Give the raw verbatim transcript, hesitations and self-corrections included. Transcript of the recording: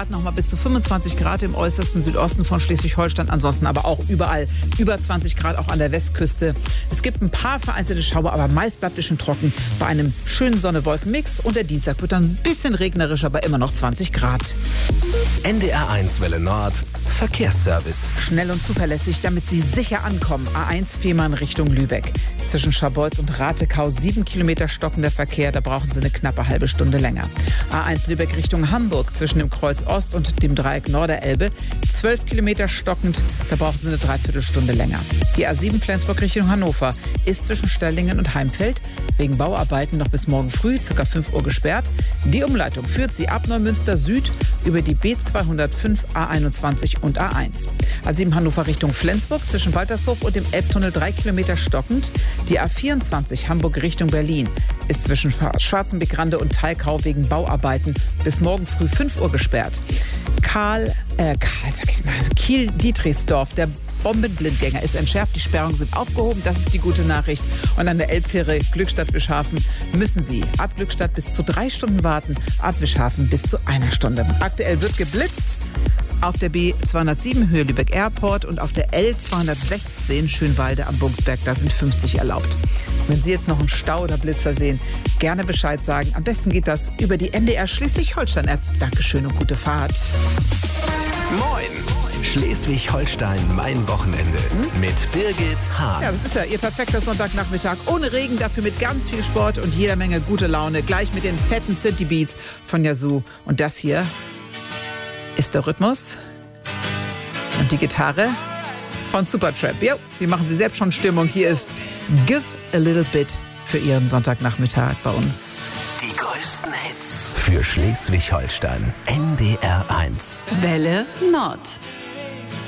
Grad, nochmal bis zu fünfundzwanzig Grad im äußersten Südosten von Schleswig-Holstein. Ansonsten aber auch überall über zwanzig Grad, auch an der Westküste. Es gibt ein paar vereinzelte Schauer, aber meist bleibt es schön trocken bei einem schönen Sonne-Wolken-Mix. Und der Dienstag wird dann ein bisschen regnerisch, aber immer noch zwanzig Grad. N D R eins Welle Nord, Verkehrsservice. Schnell und zuverlässig, damit Sie sicher ankommen. A eins Fehmarn Richtung Lübeck. Zwischen Scharbeutz und Ratekau sieben Kilometer stockender Verkehr. Da brauchen Sie eine knappe halbe Stunde länger. A eins Lübeck Richtung Hamburg zwischen dem Kreuz Ost und dem Dreieck Norderelbe. zwölf Kilometer stockend. Da brauchen Sie eine Dreiviertelstunde länger. Die A sieben Flensburg Richtung Hannover ist zwischen Stellingen und Heimfeld wegen Bauarbeiten noch bis morgen früh, ca. fünf Uhr gesperrt. Die Umleitung führt Sie ab Neumünster Süd über die B zweihundertfünf, A einundzwanzig und A eins. A sieben Hannover Richtung Flensburg zwischen Waltershof und dem Elbtunnel drei Kilometer stockend. Die A vierundzwanzig Hamburg Richtung Berlin ist zwischen Schwarzenbeck-Rande und Thalkau wegen Bauarbeiten bis morgen früh fünf Uhr gesperrt. Karl, äh, Karl, sag ich mal, Kiel-Dietrichsdorf, der Bombenblindgänger ist entschärft. Die Sperrungen sind aufgehoben. Das ist die gute Nachricht. Und an der Elbfähre Glückstadt-Wischhafen müssen Sie ab Glückstadt bis zu drei Stunden warten, ab Wischhafen bis zu einer Stunde. Aktuell wird geblitzt auf der B zweihundertsieben Höhe Lübeck Airport und auf der L zweihundertsechzehn Schönwalde am Bungsberg. Da sind fünfzig erlaubt. Wenn Sie jetzt noch einen Stau oder Blitzer sehen, gerne Bescheid sagen. Am besten geht das über die N D R Schleswig-Holstein-App. Dankeschön und gute Fahrt. Moin! Schleswig-Holstein, mein Wochenende mit Birgit Hahn. Ja, das ist ja Ihr perfekter Sonntagnachmittag. Ohne Regen, dafür mit ganz viel Sport und jeder Menge gute Laune. Gleich mit den fetten City Beats von Yazoo. Und das hier ist der Rhythmus und die Gitarre von Supertramp. Ja, die machen Sie selbst schon Stimmung. Hier ist Give a Little Bit für Ihren Sonntagnachmittag bei uns. Die größten Hits für Schleswig-Holstein. N D R eins. Welle Nord.